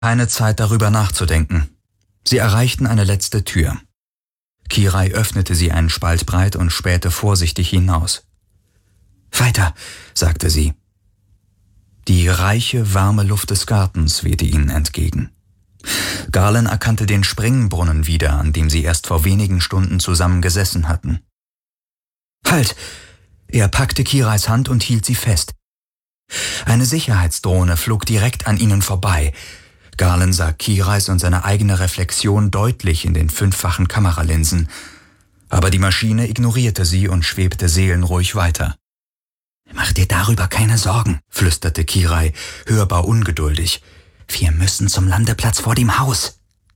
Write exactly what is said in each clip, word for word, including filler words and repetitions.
Keine Zeit darüber nachzudenken. Sie erreichten eine letzte Tür. Kirai öffnete sie einen Spalt breit und spähte vorsichtig hinaus. »Weiter«, sagte sie. Die reiche, warme Luft des Gartens wehte ihnen entgegen. Galen erkannte den Springbrunnen wieder, an dem sie erst vor wenigen Stunden zusammen gesessen hatten. »Halt!« Er packte Kirais Hand und hielt sie fest. Eine Sicherheitsdrohne flog direkt an ihnen vorbei. Galen sah Kirais und seine eigene Reflexion deutlich in den fünffachen Kameralinsen. Aber die Maschine ignorierte sie und schwebte seelenruhig weiter. »Mach dir darüber keine Sorgen«, flüsterte Kirai, hörbar ungeduldig. »Wir müssen zum Landeplatz vor dem Haus.«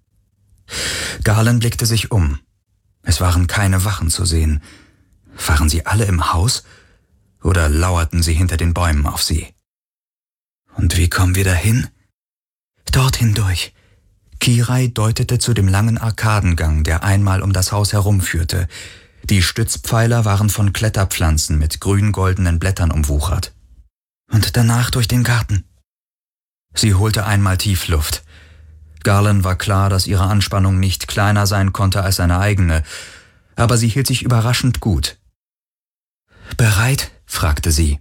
Galen blickte sich um. Es waren keine Wachen zu sehen. Waren sie alle im Haus oder lauerten sie hinter den Bäumen auf sie? »Und wie kommen wir dahin?« »Dorthin durch.« Kirai deutete zu dem langen Arkadengang, der einmal um das Haus herumführte. Die Stützpfeiler waren von Kletterpflanzen mit grün-goldenen Blättern umwuchert. »Und danach durch den Garten.« Sie holte einmal tief Luft. Galen war klar, dass ihre Anspannung nicht kleiner sein konnte als seine eigene, aber sie hielt sich überraschend gut. »Bereit?« fragte sie.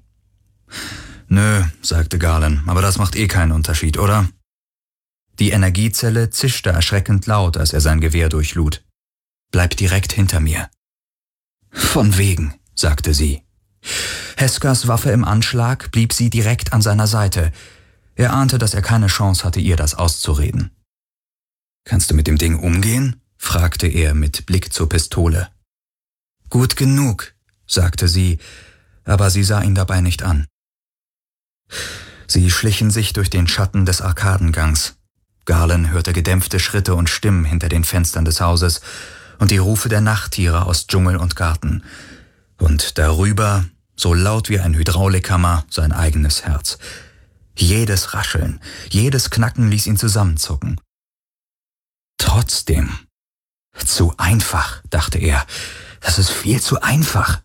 »Nö«, sagte Galen, »aber das macht eh keinen Unterschied, oder?« Die Energiezelle zischte erschreckend laut, als er sein Gewehr durchlud. »Bleib direkt hinter mir.« »Von wegen«, sagte sie. Heskers Waffe im Anschlag blieb sie direkt an seiner Seite. Er ahnte, dass er keine Chance hatte, ihr das auszureden. »Kannst du mit dem Ding umgehen?« fragte er mit Blick zur Pistole. »Gut genug«, sagte sie, aber sie sah ihn dabei nicht an. Sie schlichen sich durch den Schatten des Arkadengangs. Galen hörte gedämpfte Schritte und Stimmen hinter den Fenstern des Hauses und die Rufe der Nachttiere aus Dschungel und Garten. Und darüber, so laut wie ein Hydraulikhammer, sein eigenes Herz. Jedes Rascheln, jedes Knacken ließ ihn zusammenzucken. Trotzdem, zu einfach, dachte er, das ist viel zu einfach.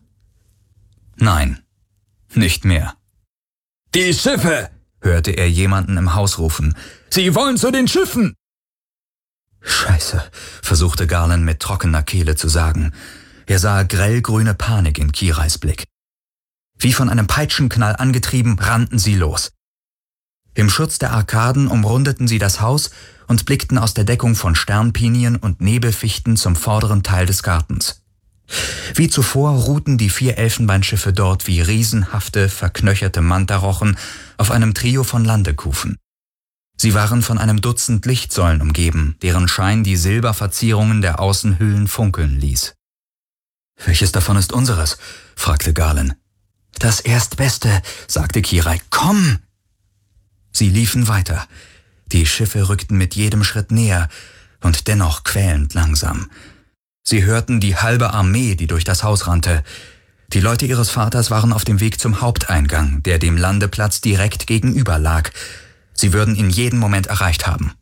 Nein, nicht mehr. »Die Schiffe«, hörte er jemanden im Haus rufen. »Sie wollen zu den Schiffen!« »Scheiße«, versuchte Galen mit trockener Kehle zu sagen. Er sah grellgrüne Panik in Kirais Blick. Wie von einem Peitschenknall angetrieben, rannten sie los. Im Schutz der Arkaden umrundeten sie das Haus und blickten aus der Deckung von Sternpinien und Nebelfichten zum vorderen Teil des Gartens. Wie zuvor ruhten die vier Elfenbeinschiffe dort wie riesenhafte, verknöcherte Mantarochen auf einem Trio von Landekufen. Sie waren von einem Dutzend Lichtsäulen umgeben, deren Schein die Silberverzierungen der Außenhüllen funkeln ließ. »Welches davon ist unseres?« fragte Galen. »Das Erstbeste«, sagte Kirai. »Komm!« Sie liefen weiter. Die Schiffe rückten mit jedem Schritt näher und dennoch quälend langsam. Sie hörten die halbe Armee, die durch das Haus rannte. Die Leute ihres Vaters waren auf dem Weg zum Haupteingang, der dem Landeplatz direkt gegenüber lag. Sie würden ihn jeden Moment erreicht haben.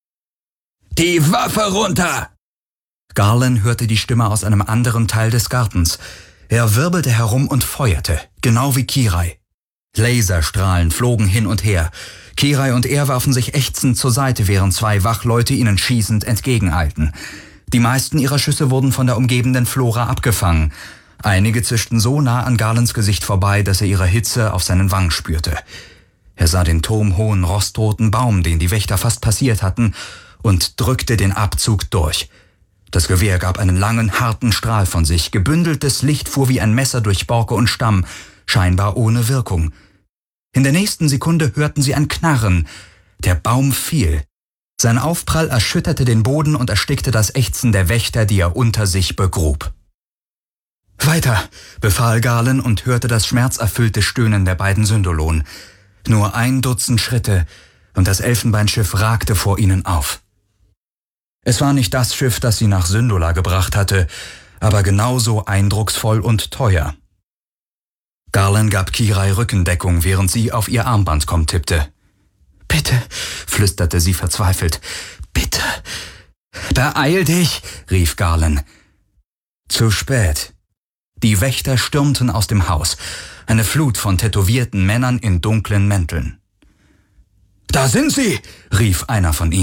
»Die Waffe runter!« Galen hörte die Stimme aus einem anderen Teil des Gartens. Er wirbelte herum und feuerte, genau wie Kirai. Laserstrahlen flogen hin und her. Kirai und er warfen sich ächzend zur Seite, während zwei Wachleute ihnen schießend entgegeneilten. Die meisten ihrer Schüsse wurden von der umgebenden Flora abgefangen. Einige zischten so nah an Galens Gesicht vorbei, dass er ihre Hitze auf seinen Wangen spürte. Er sah den turmhohen, rostroten Baum, den die Wächter fast passiert hatten, und drückte den Abzug durch. Das Gewehr gab einen langen, harten Strahl von sich. Gebündeltes Licht fuhr wie ein Messer durch Borke und Stamm, scheinbar ohne Wirkung. In der nächsten Sekunde hörten sie ein Knarren. Der Baum fiel. Sein Aufprall erschütterte den Boden und erstickte das Ächzen der Wächter, die er unter sich begrub. »Weiter«, befahl Galen und hörte das schmerzerfüllte Stöhnen der beiden Syndolonen. Nur ein Dutzend Schritte und das Elfenbeinschiff ragte vor ihnen auf. Es war nicht das Schiff, das sie nach Syndola gebracht hatte, aber genauso eindrucksvoll und teuer. Galen gab Kirai Rückendeckung, während sie auf ihr Armbandkomm tippte. »Bitte«, flüsterte sie verzweifelt, »bitte.« »Beeil dich«, rief Galen. Zu spät. Die Wächter stürmten aus dem Haus, eine Flut von tätowierten Männern in dunklen Mänteln. Da sind sie, rief einer von ihnen.